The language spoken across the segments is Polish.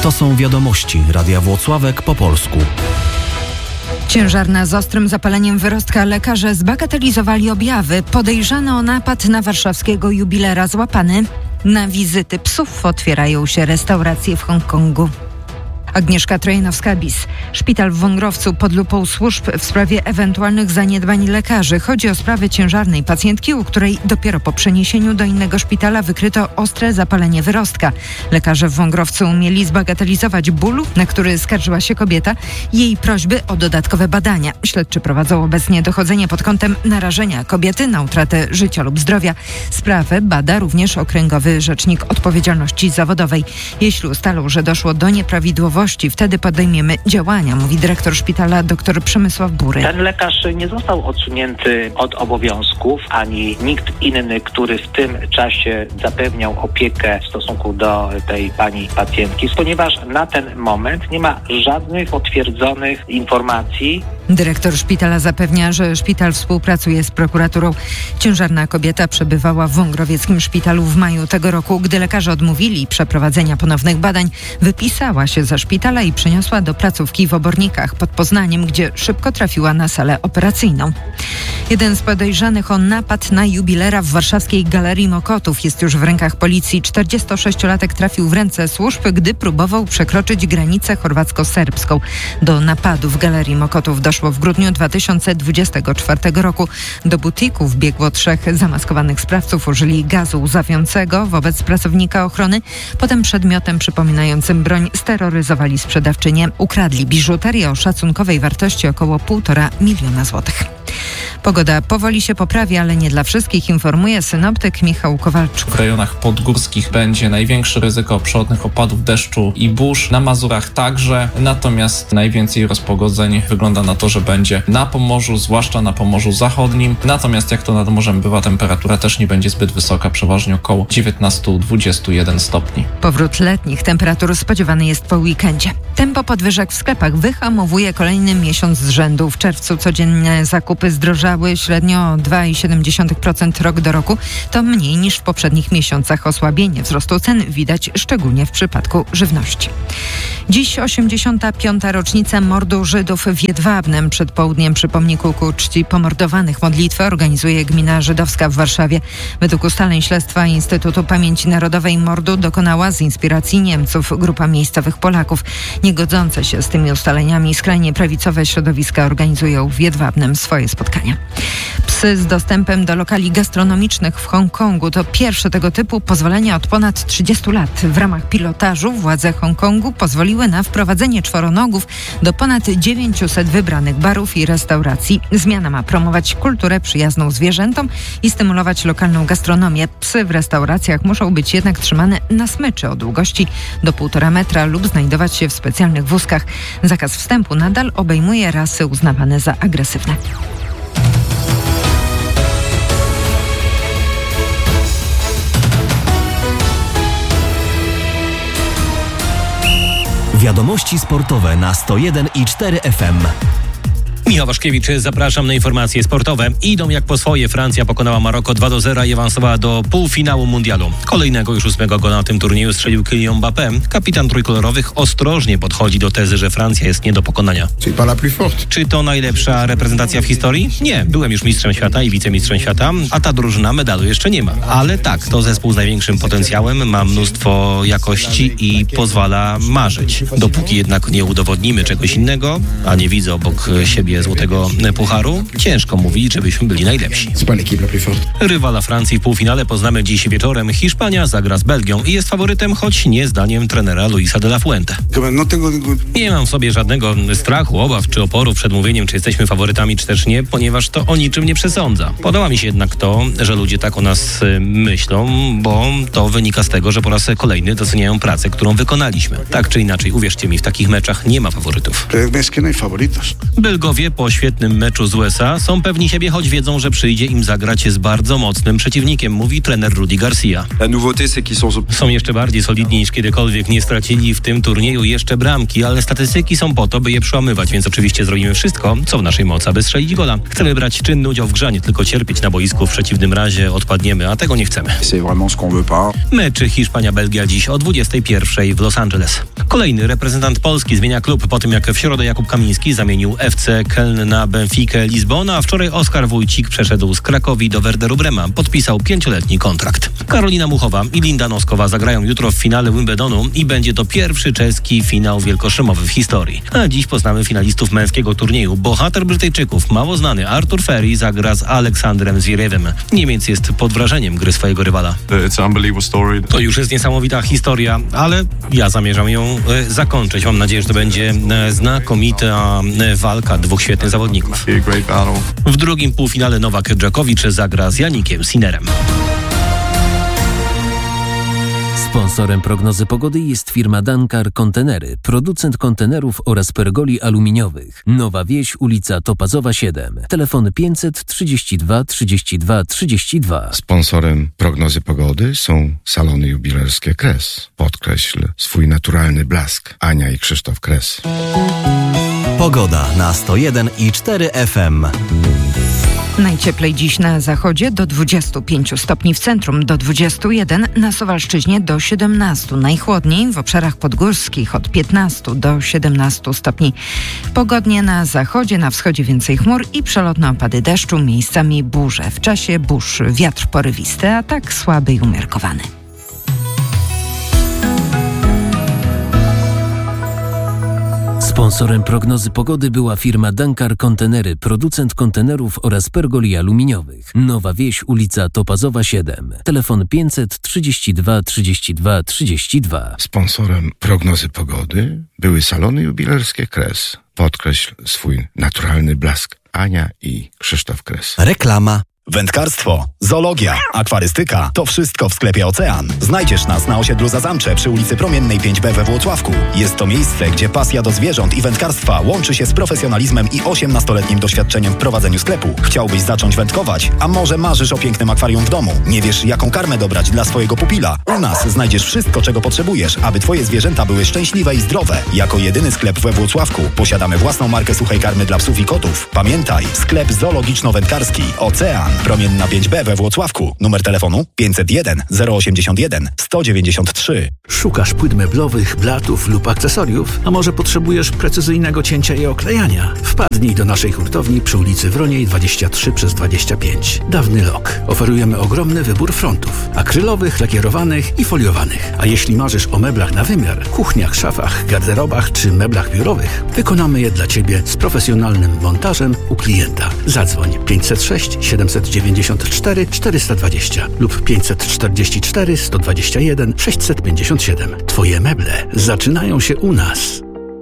To są wiadomości Radia Włocławek po polsku. Ciężarna z ostrym zapaleniem wyrostka. Lekarze zbagatelizowali objawy. Podejrzany o napad na warszawskiego jubilera złapany. Na wizyty psów otwierają się restauracje w Hongkongu. Agnieszka Trojanowska-Bis. Szpital w Wągrowcu pod lupą służb w sprawie ewentualnych zaniedbań lekarzy. Chodzi o sprawę ciężarnej pacjentki, u której dopiero po przeniesieniu do innego szpitala wykryto ostre zapalenie wyrostka. Lekarze w Wągrowcu mieli zbagatelizować bólu, na który skarżyła się kobieta, i jej prośby o dodatkowe badania. Śledczy prowadzą obecnie dochodzenie pod kątem narażenia kobiety na utratę życia lub zdrowia. Sprawę bada również Okręgowy Rzecznik Odpowiedzialności Zawodowej. Jeśli ustalą, że doszło do nieprawidłowości, wtedy podejmiemy działania, mówi dyrektor szpitala dr Przemysław Bury. Ten lekarz nie został odsunięty od obowiązków, ani nikt inny, który w tym czasie zapewniał opiekę w stosunku do tej pani pacjentki, ponieważ na ten moment nie ma żadnych potwierdzonych informacji. Dyrektor szpitala zapewnia, że szpital współpracuje z prokuraturą. Ciężarna kobieta przebywała w wągrowieckim szpitalu w maju tego roku. Gdy lekarze odmówili przeprowadzenia ponownych badań, wypisała się ze szpitala i przeniosła do placówki w Obornikach pod Poznaniem, gdzie szybko trafiła na salę operacyjną. Jeden z podejrzanych o napad na jubilera w warszawskiej Galerii Mokotów jest już w rękach policji. 46-latek trafił w ręce służb, gdy próbował przekroczyć granicę chorwacko-serbską. Do napadu w Galerii Mokotów doszło w grudniu 2024 roku. Do butiku wbiegło 3 zamaskowanych sprawców. Użyli gazu łzawiącego wobec pracownika ochrony. Potem przedmiotem przypominającym broń steroryzowali sprzedawczynię. Ukradli biżuterię o szacunkowej wartości około 1,5 miliona złotych. Pogoda powoli się poprawia, ale nie dla wszystkich, informuje synoptyk Michał Kowalczuk. W rejonach podgórskich będzie największe ryzyko przelotnych opadów deszczu i burz, na Mazurach także, natomiast najwięcej rozpogodzeń wygląda na to, że będzie na Pomorzu, zwłaszcza na Pomorzu Zachodnim, natomiast jak to nad morzem bywa, temperatura też nie będzie zbyt wysoka, przeważnie około 19-21 stopni. Powrót letnich temperatur spodziewany jest po weekendzie. Tempo podwyżek w sklepach wyhamowuje kolejny miesiąc z rzędu. W czerwcu codzienne zakupy zdrożały średnio o 2,7% rok do roku. To mniej niż w poprzednich miesiącach. Osłabienie wzrostu cen widać szczególnie w przypadku żywności. Dziś 85. rocznica mordu Żydów w Jedwabnem. Przed południem przy pomniku ku czci pomordowanych modlitwę organizuje Gmina Żydowska w Warszawie. Według ustaleń śledztwa Instytutu Pamięci Narodowej mordu dokonała z inspiracji Niemców grupa miejscowych Polaków. Niegodzące się z tymi ustaleniami skrajnie prawicowe środowiska organizują w Jedwabnem swoje spotkania. Psy z dostępem do lokali gastronomicznych w Hongkongu to pierwsze tego typu pozwolenia od ponad 30 lat. W ramach pilotażu władze Hongkongu pozwoliły na wprowadzenie czworonogów do ponad 900 wybranych barów i restauracji. Zmiana ma promować kulturę przyjazną zwierzętom i stymulować lokalną gastronomię. Psy w restauracjach muszą być jednak trzymane na smyczy o długości do 1,5 metra lub znajdować się w specjalnych wózkach. Zakaz wstępu nadal obejmuje rasy uznawane za agresywne. Wiadomości sportowe na 101,4 FM. Michał Waszkiewicz, zapraszam na informacje sportowe. Idą jak po swoje. Francja pokonała Maroko 2-0 i awansowała do półfinału mundialu. Kolejnego już 8 gola na tym turnieju strzelił Kylian Mbappé. Kapitan trójkolorowych ostrożnie podchodzi do tezy, że Francja jest nie do pokonania. Czy to najlepsza reprezentacja w historii? Nie. Byłem już mistrzem świata i wicemistrzem świata, a ta drużyna medalu jeszcze nie ma. Ale tak, to zespół z największym potencjałem, ma mnóstwo jakości i pozwala marzyć. Dopóki jednak nie udowodnimy czegoś innego, a nie widzę obok siebie złotego pucharu, ciężko mówić, żebyśmy byli najlepsi. Rywala Francji w półfinale poznamy dziś wieczorem. Hiszpania zagra z Belgią i jest faworytem, choć nie zdaniem trenera Luisa de la Fuente. Nie mam w sobie żadnego strachu, obaw czy oporu przed mówieniem, czy jesteśmy faworytami, czy też nie, ponieważ to o niczym nie przesądza. Podoba mi się jednak to, że ludzie tak o nas myślą, bo to wynika z tego, że po raz kolejny doceniają pracę, którą wykonaliśmy. Tak czy inaczej, uwierzcie mi, w takich meczach nie ma faworytów. Belgowie po świetnym meczu z USA są pewni siebie, choć wiedzą, że przyjdzie im zagrać z bardzo mocnym przeciwnikiem, mówi trener Rudy Garcia. Są jeszcze bardziej solidni niż kiedykolwiek, nie stracili w tym turnieju jeszcze bramki, ale statystyki są po to, by je przełamywać, więc oczywiście zrobimy wszystko, co w naszej mocy, aby strzelić gola. Chcemy brać czynny udział w grze, nie tylko cierpieć na boisku, w przeciwnym razie odpadniemy, a tego nie chcemy. Mecz Hiszpania-Belgia dziś o 21:00 w Los Angeles. Kolejny reprezentant Polski zmienia klub po tym, jak w środę Jakub Kamiński zamienił FC Köln na Benfikę Lizbona, a wczoraj Oskar Wójcik przeszedł z Krakowi do Werderu Brema. Podpisał 5-letni kontrakt. Karolina Muchowa i Linda Noskowa zagrają jutro w finale Wimbledonu i będzie to pierwszy czeski finał wielkoszemowy w historii. A dziś poznamy finalistów męskiego turnieju. Bohater Brytyjczyków, mało znany Artur Ferry, zagra z Aleksandrem Zvirevem. Niemiec jest pod wrażeniem gry swojego rywala. To już jest niesamowita historia, ale ja zamierzam ją zakończyć. Mam nadzieję, że to będzie znakomita walka dwóch świetnych zawodników. W drugim półfinale Nowak Dżokowicz zagra z Janikiem Sinnerem. Sponsorem prognozy pogody jest firma Dankar Kontenery, producent kontenerów oraz pergoli aluminiowych. Nowa Wieś, ulica Topazowa 7. Telefon 532 32 32. Sponsorem prognozy pogody są salony jubilerskie Kres. Podkreśl swój naturalny blask. Ania i Krzysztof Kres. Pogoda na 101,4 FM. Najcieplej dziś na zachodzie do 25 stopni w centrum, do 21 na Suwalszczyźnie do 17. Najchłodniej w obszarach podgórskich od 15 do 17 stopni. Pogodnie na zachodzie, na wschodzie więcej chmur i przelotne opady deszczu, miejscami burze. W czasie burz wiatr porywisty, a tak słaby i umiarkowany. Sponsorem prognozy pogody była firma Dankar Kontenery, producent kontenerów oraz pergoli aluminiowych. Nowa Wieś, ulica Topazowa 7. Telefon 532 32 32. Sponsorem prognozy pogody były salony jubilerskie Kres. Podkreśl swój naturalny blask. Ania i Krzysztof Kres. Reklama. Wędkarstwo, zoologia, akwarystyka – to wszystko w sklepie Ocean. Znajdziesz nas na osiedlu Zazamcze przy ulicy Promiennej 5B we Włocławku. Jest to miejsce, gdzie pasja do zwierząt i wędkarstwa łączy się z profesjonalizmem i 18-letnim doświadczeniem w prowadzeniu sklepu. Chciałbyś zacząć wędkować? A może marzysz o pięknym akwarium w domu? Nie wiesz, jaką karmę dobrać dla swojego pupila? U nas znajdziesz wszystko, czego potrzebujesz, aby twoje zwierzęta były szczęśliwe i zdrowe. Jako jedyny sklep we Włocławku posiadamy własną markę suchej karmy dla psów i kotów. Pamiętaj, sklep zoologiczno-wędkarski Ocean. Promienna 5B we Włocławku. Numer telefonu 501 081 193. Szukasz płyt meblowych, blatów lub akcesoriów? A może potrzebujesz precyzyjnego cięcia i oklejania? Wpadnij do naszej hurtowni przy ulicy Wroniej 23/25. Dawny Lok. Oferujemy ogromny wybór frontów. Akrylowych, lakierowanych i foliowanych. A jeśli marzysz o meblach na wymiar, kuchniach, szafach, garderobach czy meblach biurowych, wykonamy je dla Ciebie z profesjonalnym montażem u klienta. Zadzwoń 506 794 420 lub 544 121 657. Twoje meble zaczynają się u nas.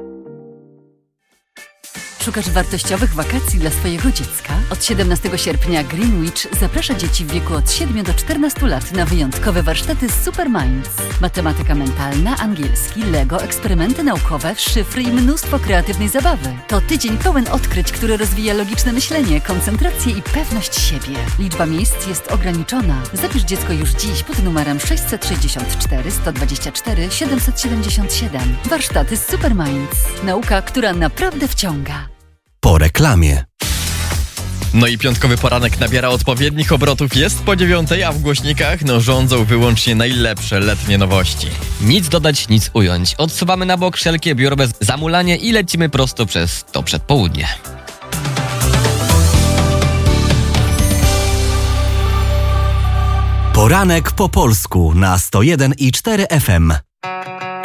Szukasz wartościowych wakacji dla swojego dziecka? Od 17 sierpnia Greenwich zaprasza dzieci w wieku od 7 do 14 lat na wyjątkowe warsztaty z Superminds. Matematyka mentalna, angielski, Lego, eksperymenty naukowe, szyfry i mnóstwo kreatywnej zabawy. To tydzień pełen odkryć, który rozwija logiczne myślenie, koncentrację i pewność siebie. Liczba miejsc jest ograniczona. Zapisz dziecko już dziś pod numerem 664 124 777. Warsztaty z Superminds. Nauka, która naprawdę wciąga. Po reklamie. No i piątkowy poranek nabiera odpowiednich obrotów, jest po 9:00, a w głośnikach rządzą wyłącznie najlepsze letnie nowości. Nic dodać, nic ująć. Odsuwamy na bok wszelkie biurowe zamulanie i lecimy prosto przez to przedpołudnie. Poranek po polsku na 101,4 FM.